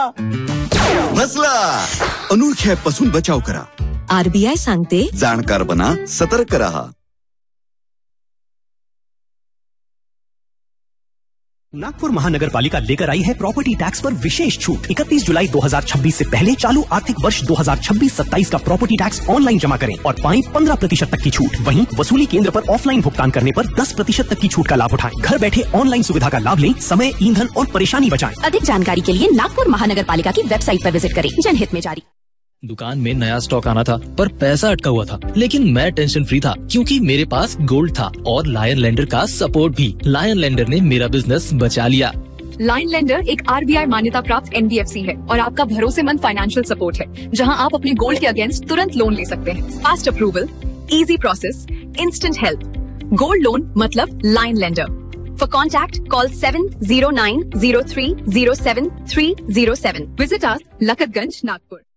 नसला अनोळख्यापासून बचाव करा. RBI सांगते जाणकार बना, सतर्क रहा. नागपुर महानगर पालिका लेकर आई है प्रॉपर्टी टैक्स पर विशेष छूट. 31 जुलाई 2026 से पहले चालू आर्थिक वर्ष 2026-27 का प्रॉपर्टी टैक्स ऑनलाइन जमा करें और पाएं 15% तक की छूट. वहीं वसूली केंद्र पर ऑफलाइन भुगतान करने पर 10% तक की छूट का लाभ उठाएं. घर बैठे ऑनलाइन सुविधा का लाभ लें, समय, ईंधन और परेशानी बचाएं. अधिक जानकारी के लिए नागपुर महानगर पालिका की वेबसाइट पर विजिट करें. जनहित में जारी. दुकान में नया स्टॉक आना था पर पैसा अटका हुआ था, लेकिन मैं टेंशन फ्री था क्योंकि मेरे पास गोल्ड था और लायन लेंडर का सपोर्ट भी. लायन लेंडर ने मेरा बिजनेस बचा लिया. लायन लेंडर एक RBI मान्यता प्राप्त NBFC है और आपका भरोसेमंद फाइनेंशियल सपोर्ट है, जहां आप अपने गोल्ड के अगेंस्ट तुरंत लोन ले सकते हैं. Fast approval, easy process, instant help. Gold loan मतलब lion lender. For contact, call 7090307 307. Visit us, Lakatganj, Nagpur.